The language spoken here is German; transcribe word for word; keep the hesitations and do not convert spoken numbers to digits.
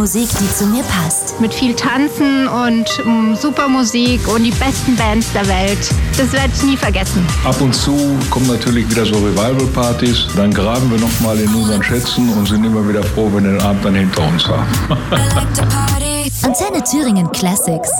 Musik, die zu mir passt. Mit viel Tanzen und um, super Musik und die besten Bands der Welt. Das werde ich nie vergessen. Ab und zu kommen natürlich wieder so Revival-Partys. Dann graben wir nochmal in unseren Schätzen und sind immer wieder froh, wenn wir den Abend dann hinter uns haben. Antenne Thüringen Classics.